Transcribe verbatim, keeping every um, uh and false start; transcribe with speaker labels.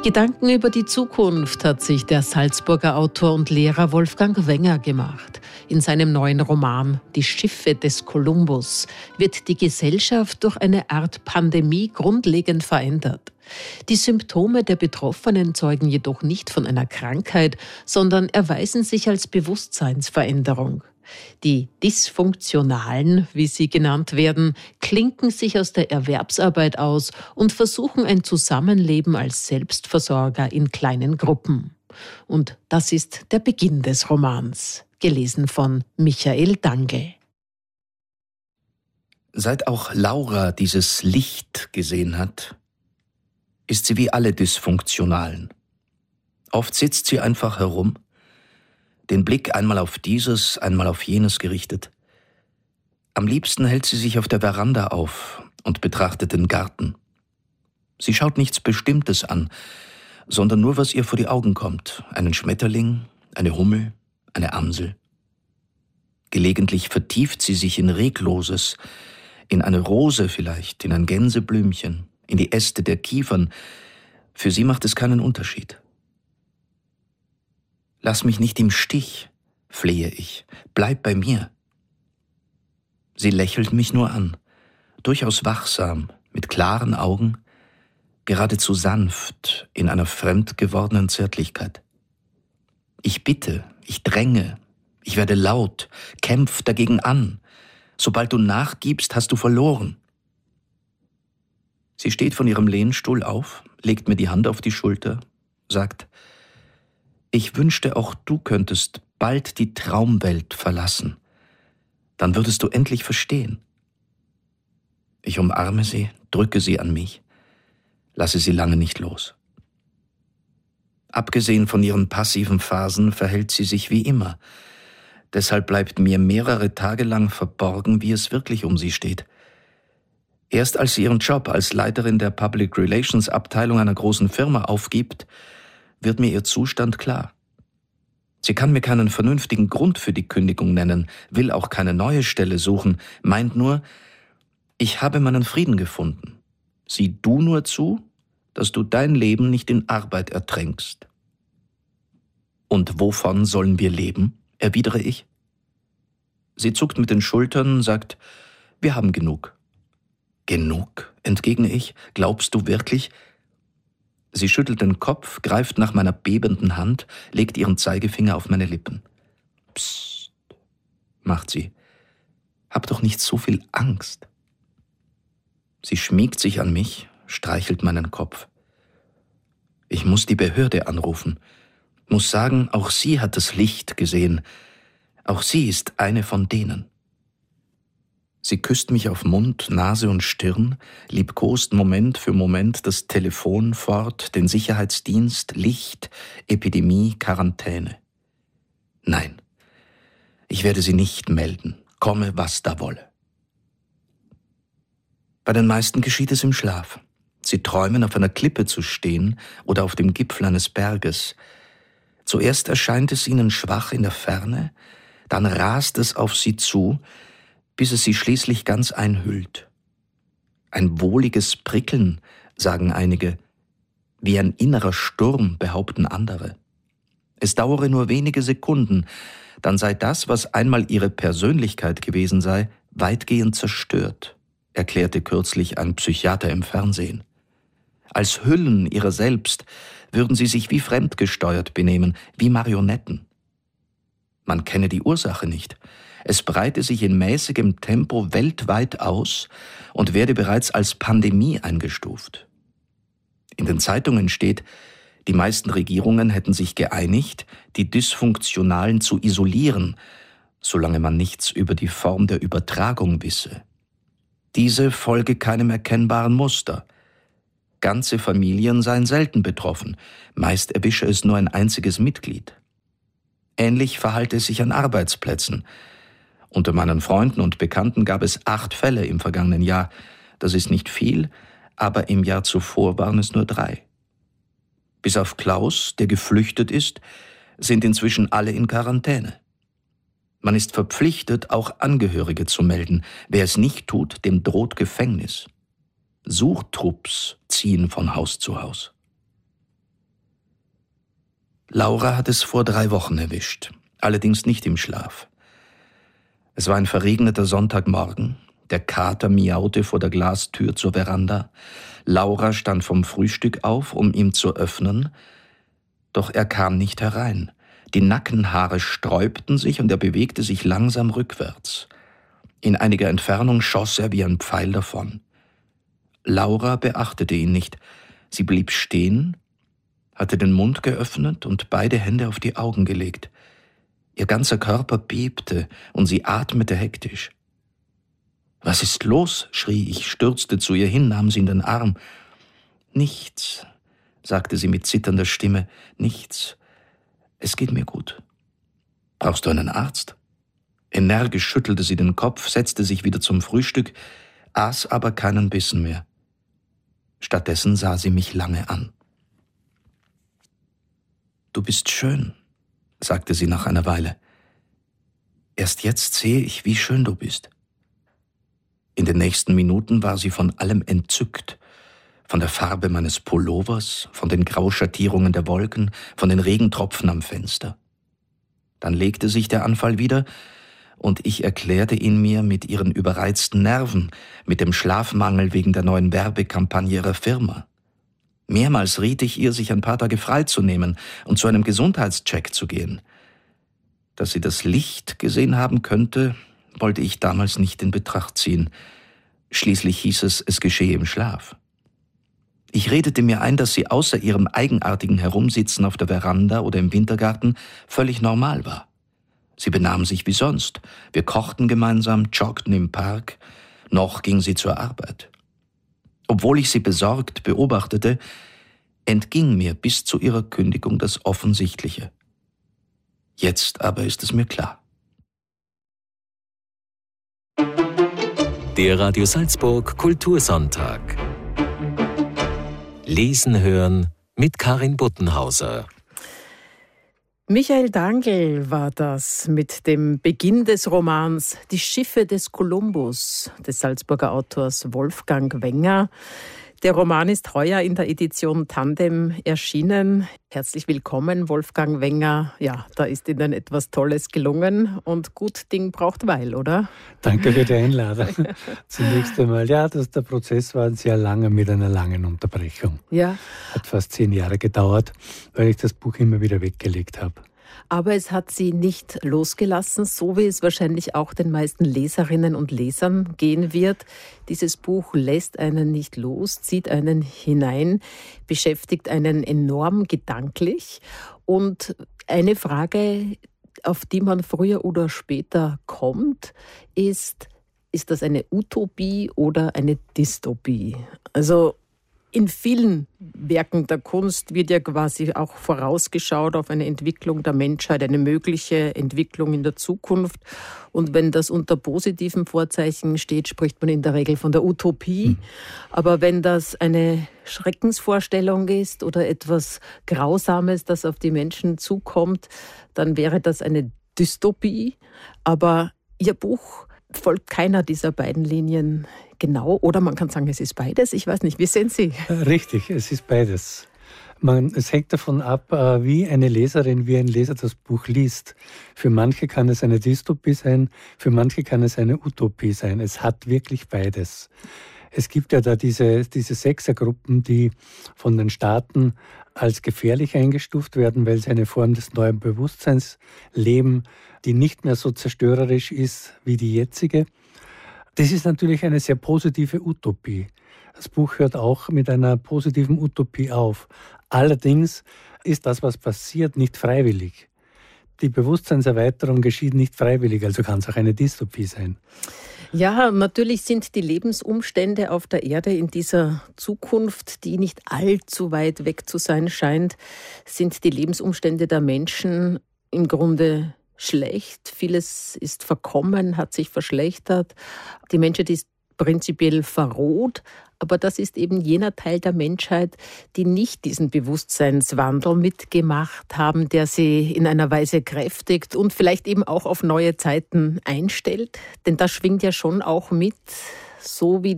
Speaker 1: Gedanken über die Zukunft hat sich der Salzburger Autor und Lehrer Wolfgang Wenger gemacht. In seinem neuen Roman »Die Schiffe des Kolumbus« wird die Gesellschaft durch eine Art Pandemie grundlegend verändert. Die Symptome der Betroffenen zeugen jedoch nicht von einer Krankheit, sondern erweisen sich als Bewusstseinsveränderung. Die Dysfunktionalen, wie sie genannt werden, klinken sich aus der Erwerbsarbeit aus und versuchen ein Zusammenleben als Selbstversorger in kleinen Gruppen. Und das ist der Beginn des Romans, gelesen von Michael Dange.
Speaker 2: Seit auch Laura dieses Licht gesehen hat, ist sie wie alle Dysfunktionalen. Oft sitzt sie einfach herum, den Blick einmal auf dieses, einmal auf jenes gerichtet. Am liebsten hält sie sich auf der Veranda auf und betrachtet den Garten. Sie schaut nichts Bestimmtes an, sondern nur, was ihr vor die Augen kommt. Einen Schmetterling, eine Hummel, eine Amsel. Gelegentlich vertieft sie sich in Regloses, in eine Rose vielleicht, in ein Gänseblümchen, in die Äste der Kiefern. Für sie macht es keinen Unterschied. Lass mich nicht im Stich, flehe ich, bleib bei mir. Sie lächelt mich nur an, durchaus wachsam, mit klaren Augen, geradezu sanft, in einer fremd gewordenen Zärtlichkeit. Ich bitte, ich dränge, ich werde laut, kämpf dagegen an. Sobald du nachgibst, hast du verloren. Sie steht von ihrem Lehnstuhl auf, legt mir die Hand auf die Schulter, sagt: Ich wünschte, auch du könntest bald die Traumwelt verlassen. Dann würdest du endlich verstehen. Ich umarme sie, drücke sie an mich, lasse sie lange nicht los. Abgesehen von ihren passiven Phasen verhält sie sich wie immer. Deshalb bleibt mir mehrere Tage lang verborgen, wie es wirklich um sie steht. Erst als sie ihren Job als Leiterin der Public Relations Abteilung einer großen Firma aufgibt, wird mir ihr Zustand klar. Sie kann mir keinen vernünftigen Grund für die Kündigung nennen, will auch keine neue Stelle suchen, meint nur, ich habe meinen Frieden gefunden. Sieh du nur zu, dass du dein Leben nicht in Arbeit ertränkst. Und wovon sollen wir leben? Erwidere ich. Sie zuckt mit den Schultern, sagt, wir haben genug. Genug, entgegne ich, glaubst du wirklich? Sie schüttelt den Kopf, greift nach meiner bebenden Hand, legt ihren Zeigefinger auf meine Lippen. Psst, macht sie. Hab doch nicht so viel Angst. Sie schmiegt sich an mich, streichelt meinen Kopf. Ich muss die Behörde anrufen, muss sagen, auch sie hat das Licht gesehen. Auch sie ist eine von denen. Sie küsst mich auf Mund, Nase und Stirn, liebkost Moment für Moment das Telefon fort, den Sicherheitsdienst, Licht, Epidemie, Quarantäne. Nein, ich werde sie nicht melden, komme, was da wolle. Bei den meisten geschieht es im Schlaf. Sie träumen, auf einer Klippe zu stehen oder auf dem Gipfel eines Berges. Zuerst erscheint es ihnen schwach in der Ferne, dann rast es auf sie zu, bis es sie schließlich ganz einhüllt. Ein wohliges Prickeln, sagen einige, wie ein innerer Sturm, behaupten andere. Es dauere nur wenige Sekunden, dann sei das, was einmal ihre Persönlichkeit gewesen sei, weitgehend zerstört, erklärte kürzlich ein Psychiater im Fernsehen. Als Hüllen ihrer selbst würden sie sich wie fremdgesteuert benehmen, wie Marionetten. Man kenne die Ursache nicht. Es breite sich in mäßigem Tempo weltweit aus und werde bereits als Pandemie eingestuft. In den Zeitungen steht, die meisten Regierungen hätten sich geeinigt, die Dysfunktionalen zu isolieren, solange man nichts über die Form der Übertragung wisse. Diese folge keinem erkennbaren Muster. Ganze Familien seien selten betroffen, meist erwische es nur ein einziges Mitglied. Ähnlich verhalte es sich an Arbeitsplätzen. Unter meinen Freunden und Bekannten gab es acht Fälle im vergangenen Jahr. Das ist nicht viel, aber im Jahr zuvor waren es nur drei. Bis auf Klaus, der geflüchtet ist, sind inzwischen alle in Quarantäne. Man ist verpflichtet, auch Angehörige zu melden. Wer es nicht tut, dem droht Gefängnis. Suchtrupps ziehen von Haus zu Haus. Laura hat es vor drei Wochen erwischt, allerdings nicht im Schlaf. Es war ein verregneter Sonntagmorgen, der Kater miaute vor der Glastür zur Veranda, Laura stand vom Frühstück auf, um ihm zu öffnen, doch er kam nicht herein. Die Nackenhaare sträubten sich und er bewegte sich langsam rückwärts. In einiger Entfernung schoss er wie ein Pfeil davon. Laura beachtete ihn nicht. Sie blieb stehen, hatte den Mund geöffnet und beide Hände auf die Augen gelegt. Ihr ganzer Körper bebte und sie atmete hektisch. »Was ist los?« schrie ich, stürzte zu ihr hin, nahm sie in den Arm. »Nichts«, sagte sie mit zitternder Stimme, »nichts. Es geht mir gut.« »Brauchst du einen Arzt?« Energisch schüttelte sie den Kopf, setzte sich wieder zum Frühstück, aß aber keinen Bissen mehr. Stattdessen sah sie mich lange an. »Du bist schön«, sagte sie nach einer Weile. »Erst jetzt sehe ich, wie schön du bist.« In den nächsten Minuten war sie von allem entzückt, von der Farbe meines Pullovers, von den Grauschattierungen der Wolken, von den Regentropfen am Fenster. Dann legte sich der Anfall wieder, und ich erklärte ihn mir mit ihren überreizten Nerven, mit dem Schlafmangel wegen der neuen Werbekampagne ihrer Firma. Mehrmals riet ich ihr, sich ein paar Tage freizunehmen und zu einem Gesundheitscheck zu gehen. Dass sie das Licht gesehen haben könnte, wollte ich damals nicht in Betracht ziehen. Schließlich hieß es, es geschehe im Schlaf. Ich redete mir ein, dass sie außer ihrem eigenartigen Herumsitzen auf der Veranda oder im Wintergarten völlig normal war. Sie benahm sich wie sonst. Wir kochten gemeinsam, joggten im Park. Noch ging sie zur Arbeit. Obwohl ich sie besorgt beobachtete, entging mir bis zu ihrer Kündigung das Offensichtliche. Jetzt aber ist es mir klar.
Speaker 3: Der Radio Salzburg Kultursonntag. Lesen hören mit Karin Buttenhauser.
Speaker 1: Michael Dangl war das mit dem Beginn des Romans Die Schiffe des Kolumbus des Salzburger Autors Wolfgang Wenger. Der Roman ist heuer in der Edition Tandem erschienen. Herzlich willkommen, Wolfgang Wenger. Ja, da ist Ihnen etwas Tolles gelungen und gut Ding braucht Weil, oder?
Speaker 4: Danke für die Einladung. Zunächst einmal, ja, das, der Prozess war ein sehr langer mit einer langen Unterbrechung.
Speaker 1: Ja.
Speaker 4: Hat fast zehn Jahre gedauert, weil ich das Buch immer wieder weggelegt habe.
Speaker 1: Aber es hat Sie nicht losgelassen, so wie es wahrscheinlich auch den meisten Leserinnen und Lesern gehen wird. Dieses Buch lässt einen nicht los, zieht einen hinein, beschäftigt einen enorm gedanklich. Und eine Frage, auf die man früher oder später kommt, ist, ist das eine Utopie oder eine Dystopie? Also in vielen Werken der Kunst wird ja quasi auch vorausgeschaut auf eine Entwicklung der Menschheit, eine mögliche Entwicklung in der Zukunft. Und wenn das unter positiven Vorzeichen steht, spricht man in der Regel von der Utopie. Mhm. Aber wenn das eine Schreckensvorstellung ist oder etwas Grausames, das auf die Menschen zukommt, dann wäre das eine Dystopie. Aber Ihr Buch folgt keiner dieser beiden Linien genau. Oder man kann sagen, es ist beides. Ich weiß nicht, wie sehen Sie?
Speaker 4: Richtig, es ist beides. Man, es hängt davon ab, wie eine Leserin, wie ein Leser das Buch liest. Für manche kann es eine Dystopie sein, für manche kann es eine Utopie sein. Es hat wirklich beides. Es gibt ja da diese, diese Sechsergruppen, die von den Staaten als gefährlich eingestuft werden, weil sie eine Form des neuen Bewusstseins leben, die nicht mehr so zerstörerisch ist wie die jetzige. Das ist natürlich eine sehr positive Utopie. Das Buch hört auch mit einer positiven Utopie auf. Allerdings ist das, was passiert, nicht freiwillig. Die Bewusstseinserweiterung geschieht nicht freiwillig, also kann es auch eine Dystopie sein.
Speaker 1: Ja, natürlich sind die Lebensumstände auf der Erde in dieser Zukunft, die nicht allzu weit weg zu sein scheint, sind die Lebensumstände der Menschen im Grunde schlecht. Vieles ist verkommen, hat sich verschlechtert. Die Menschheit ist prinzipiell verroht, aber das ist eben jener Teil der Menschheit, die nicht diesen Bewusstseinswandel mitgemacht haben, der sie in einer Weise kräftigt und vielleicht eben auch auf neue Zeiten einstellt. Denn das schwingt ja schon auch mit, so wie